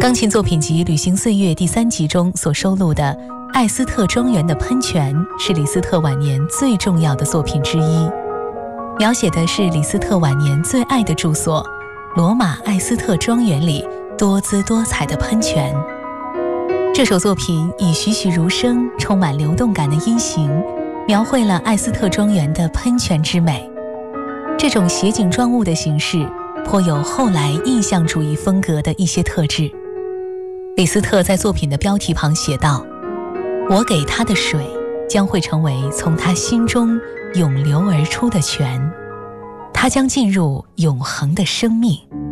钢琴作品集《旅行岁月》第3集中所收录的艾斯特庄园的喷泉是李斯特晚年最重要的作品之一，描写的是李斯特晚年最爱的住所罗马艾斯特庄园里多姿多彩的喷泉。这首作品以栩栩如生、充满流动感的音型，描绘了艾斯特庄园的喷泉之美。这种写景状物的形式颇有后来印象主义风格的一些特质。李斯特在作品的标题旁写道：我给他的水将会成为从他心中涌流而出的泉，他将进入永恒的生命。